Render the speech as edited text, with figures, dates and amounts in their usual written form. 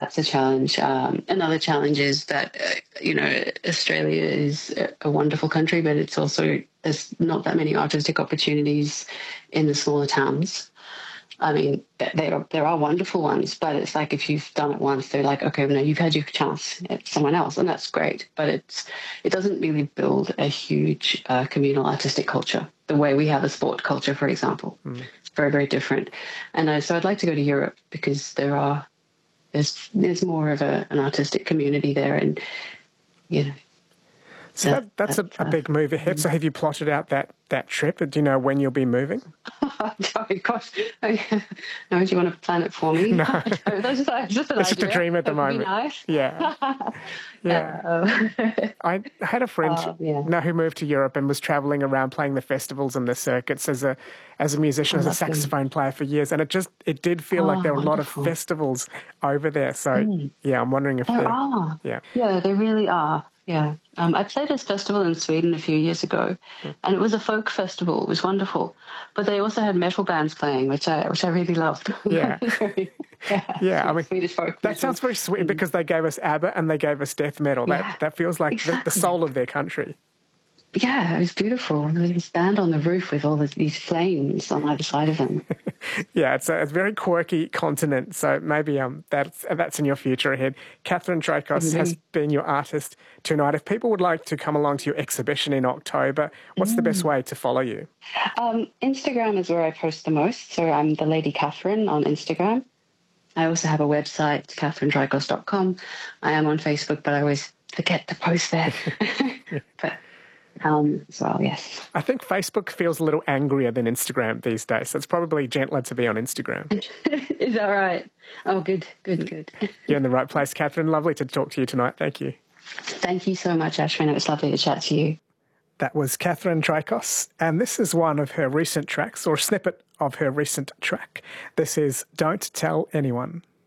that's a challenge. Another challenge is that, Australia is a wonderful country, but it's also, there's not that many artistic opportunities in the smaller towns. I mean, there are wonderful ones, but it's like if you've done it once, they're like, okay, no, you've had your chance at someone else, and that's great. But it doesn't really build a huge communal artistic culture the way we have a sport culture, for example. It's very, very different. And so I'd like to go to Europe because there's more of an artistic community there, and So that's a big move ahead. So have you plotted out that trip? Do you know when you'll be moving? Oh, gosh. No, do you want to plan it for me? No. That's just It's just a dream at the moment. Nice. Yeah. Yeah. I had a friend who moved to Europe and was travelling around playing the festivals and the circuits as a musician, as a saxophone player for years. And it did feel like there were a lot of festivals over there. So, I'm wondering if there are. Yeah. Yeah, there really are. Yeah. I played this festival in Sweden a few years ago, and it was a folk festival. It was wonderful. But they also had metal bands playing, which I really loved. Yeah. I mean, Swedish folk that metal. sounds very sweet because they gave us ABBA and they gave us death metal. That feels like the soul of their country. Yeah, it was beautiful. There was this band on the roof with all these flames on either side of them. Yeah, it's a very quirky continent, so maybe that's in your future ahead. Catherine Draicos has been your artist tonight. If people would like to come along to your exhibition in October, what's the best way to follow you? Instagram is where I post the most, so I'm the Lady Catherine on Instagram. I also have a website, catherinedraicos.com. I am on Facebook, but I always forget to post there. But as well, yes. I think Facebook feels a little angrier than Instagram these days, so it's probably gentler to be on Instagram. Is that right? Oh, good. You're in the right place, Catherine. Lovely to talk to you tonight. Thank you. Thank you so much, Ashwin. It was lovely to chat to you. That was Catherine Draicos, and this is one of her recent tracks, or a snippet of her recent track. This is Don't Tell Anyone.